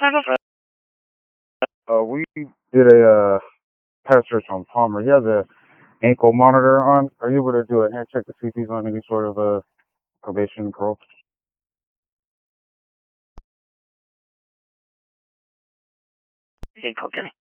We did a past search on Palmer. He has a ankle monitor on. Are you able to do a hand check to see if he's on any sort of probation parole? Okay.